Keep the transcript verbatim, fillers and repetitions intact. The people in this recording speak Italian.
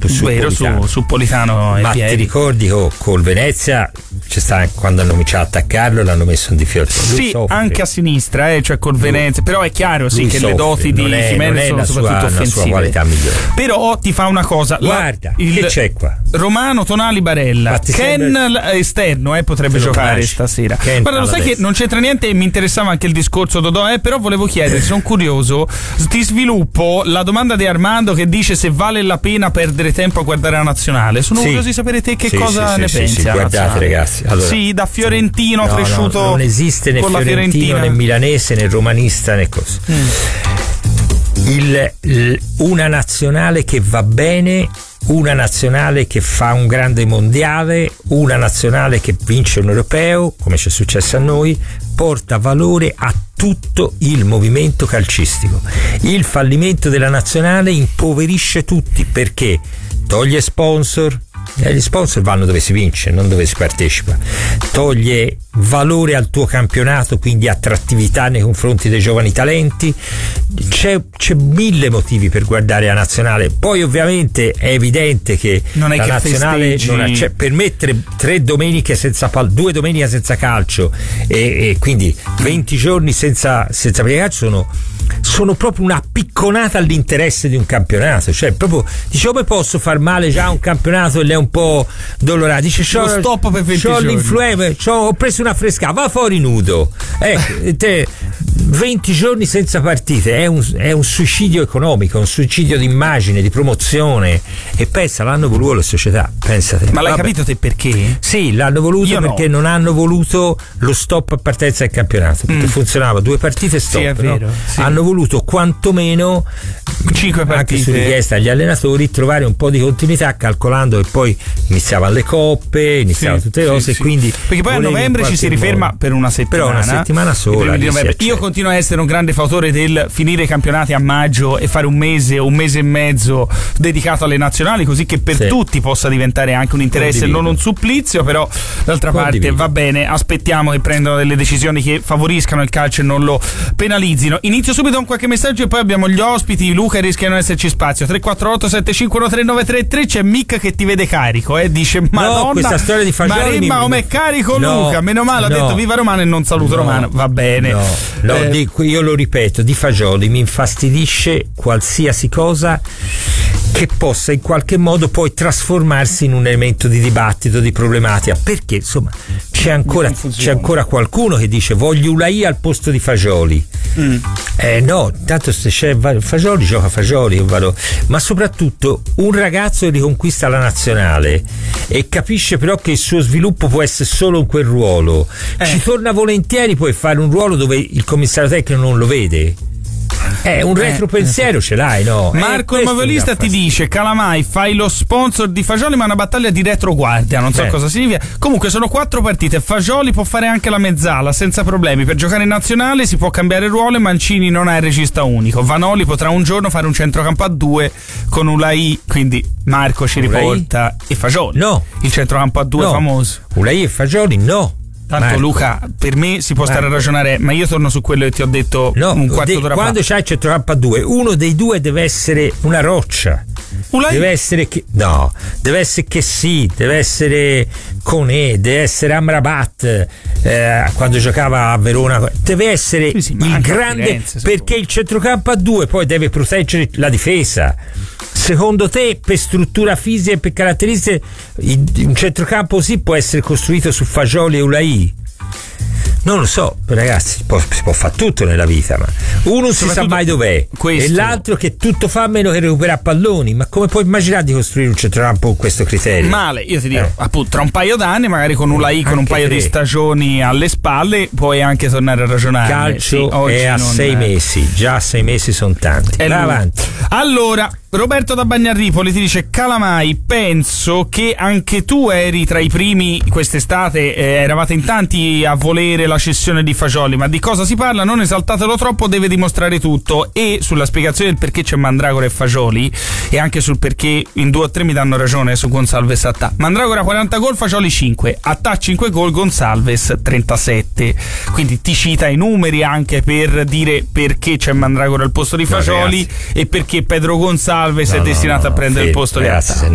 su vero, Politano. Su, su Politano e Ma Pieri. ti ricordi che col Venezia c'è sta, quando hanno cominciato a attaccarlo l'hanno messo in difficoltà? Sì, soffre. anche a sinistra, eh, cioè col Venezia, però è chiaro sì Lui che soffre. le doti di non è, Jimenez non è sono la soprattutto sua, la sua offensive. qualità migliore. Però ti fa una cosa, guarda, la, il che c'è qua? Romano, Tonali, Barella, Ken sembra... esterno eh, potrebbe Se giocare mangi. stasera. Ken Guarda, lo sai destra. che non c'entra niente e mi interessava anche il discorso Dodò, eh, però volevo chiedere, sono curioso, ti sviluppo la domanda di Armando che dice se vale la pena perdere tempo a guardare la nazionale. Sono sì. curioso di sapere te che sì, cosa sì, ne sì, pensi. sì, sì. Guardate nazionale. ragazzi, allora, sì, da fiorentino no, cresciuto no, non esiste né con la fiorentino Fiorentina. né milanese né romanista né cosa. Mm. Il, il, una nazionale che va bene, una nazionale che fa un grande mondiale, una nazionale che vince un europeo, come ci è successo a noi, porta valore a tutto il movimento calcistico. Il fallimento della nazionale impoverisce tutti perché toglie sponsor. Gli sponsor vanno dove si vince, non dove si partecipa. Toglie valore al tuo campionato, quindi attrattività nei confronti dei giovani talenti. C'è, c'è mille motivi per guardare la nazionale. Poi ovviamente è evidente che non è la che nazionale festeggi. non ha, cioè, per mettere tre domeniche senza pal- due domeniche senza calcio e, e quindi venti giorni senza senza calcio sono sono proprio una picconata all'interesse di un campionato. Cioè proprio dice come posso far male già a un campionato e lei è un po' dolorato, dice c'ho, Lo stop per venti c'ho giorni. l'influenza, c'ho, ho preso una frescata, va fuori nudo, ecco. Te, venti giorni senza partite è un, è un suicidio economico, un suicidio di immagine, di promozione. E pensa, l'hanno voluto le società, pensate. Ma l'hai Vabbè. capito te perché? Sì, l'hanno voluto Io perché no. non hanno voluto lo stop a partenza del campionato, perché Mm. funzionava due partite e stop. Sì, è no? vero, sì. Hanno voluto quantomeno Cinque partite. anche su richiesta agli allenatori trovare un po' di continuità, calcolando che poi iniziavano le coppe, iniziavano Sì, tutte le cose, sì, sì. quindi perché poi a volevi in novembre ci qualche si riferma modo. per una settimana, però una settimana i sola primi di lì si novembre. Io accede. continuo a essere un grande fautore del finire i campionati a maggio e fare un mese un mese e mezzo dedicato alle nazionali, così che per Sì. tutti possa diventare anche un interesse e Condivido. non un supplizio. Però d'altra Condivido. parte va bene, aspettiamo che prendano delle decisioni che favoriscano il calcio e non lo penalizzino. Inizio subito con qualche messaggio e poi abbiamo gli ospiti. Luca, rischia di non esserci spazio. Tre quattro otto sette cinque uno tre nove tre tre. C'è Mick che ti vede carico, eh? Dice Madonna, questa storia di Fagioli ma mi- come è carico No, Luca, meno male, ha no. detto viva Romano e non saluto No, Romano, va bene. No, no, Eh, dico, io lo ripeto, di Fagioli mi infastidisce qualsiasi cosa che possa in qualche modo poi trasformarsi in un elemento di dibattito, di problematica, perché insomma c'è ancora, c'è ancora qualcuno che dice voglio Ulai al posto di Fagioli. Mm. Eh no, tanto se c'è Fagioli gioca Fagioli, io vado. Ma soprattutto un ragazzo che riconquista la nazionale e capisce però che il suo sviluppo può essere solo in quel ruolo, Eh. ci torna volentieri poi fare un ruolo dove il commissario tecnico non lo vede. È un retropensiero, ce l'hai, no? Marco Eh, il questo moviolista mi dà ti fastidio. dice Calamai fai lo sponsor di Fagioli ma è una battaglia di retroguardia, non so Beh. cosa significa. Comunque sono quattro partite, Fagioli può fare anche la mezzala senza problemi, per giocare in nazionale si può cambiare ruolo e Mancini non è il regista unico. Vanoli potrà un giorno fare un centrocampo a due con Ulai, quindi Marco ci Ulai? riporta e Fagioli. No. Il centrocampo a due No. famoso. Ulai e Fagioli no. Tanto Marco. Luca, per me si può stare a Marco. ragionare, ma io torno su quello che ti ho detto No, un quarto de- d'ora quando fa. c'hai il centrocampo a due, uno dei due deve essere una roccia. Ulai? Deve essere che no, deve essere che sì, deve essere Conè, deve essere Amrabat, eh, quando giocava a Verona, deve essere Sì, sì, ma il anche a grande, Firenze, se perché il centrocampo a due poi deve proteggere la difesa. Secondo te, per struttura fisica e per caratteristiche, il- un centrocampo così può essere costruito su Fagioli e Ulai? Non lo so, ragazzi, si può, si può fare tutto nella vita, ma uno non si sa mai dov'è questo. e l'altro che tutto fa meno che recuperare palloni. Ma come puoi immaginare di costruire un centrocampo con questo criterio? Male, io ti dico, Eh. appunto, tra un paio d'anni, magari con Ulai, con un Anche paio tre. di stagioni alle spalle, puoi anche tornare a ragionare. Calcio Sì, oggi è a non- sei mesi, già sei mesi sono tanti. È Vai lui. avanti. Allora, Roberto da Bagnarripoli ti dice Calamai, penso che anche tu eri tra i primi quest'estate, eh, eravate in tanti a volere la cessione di Fagioli, ma di cosa si parla? Non esaltatelo troppo, deve dimostrare tutto. E sulla spiegazione del perché c'è Mandragora e Fagioli e anche sul perché in due o tre mi danno ragione su Gonsalves Attà. Mandragora quaranta gol, Fagioli cinque, Attà cinque gol, Gonsalves trentasette. Quindi ti cita i numeri anche per dire perché c'è Mandragora al posto di No, Fagioli ragazzi. e perché Pedro Gonsalves No, è no, destinato no, a prendere fermi, il posto di ragazzi, Attà. se